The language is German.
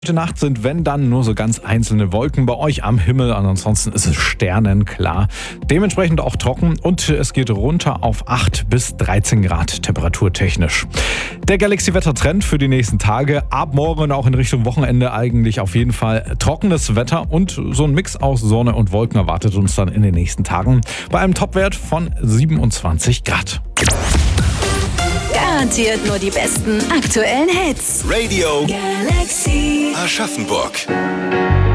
Heute Nacht sind, wenn dann, nur so ganz einzelne Wolken bei euch am Himmel. Ansonsten ist es sternenklar. Dementsprechend auch trocken und es geht runter auf 8 bis 13 Grad temperaturtechnisch. Der Galaxy-Wetter-Trend für die nächsten Tage. Ab morgen auch in Richtung Wochenende eigentlich auf jeden Fall trockenes Wetter und so ein Mix aus Sonne und Wolken erwartet uns dann in den nächsten Tagen bei einem Topwert von 27 Grad. Garantiert nur die besten aktuellen Hits. Radio Galaxy. Aschaffenburg.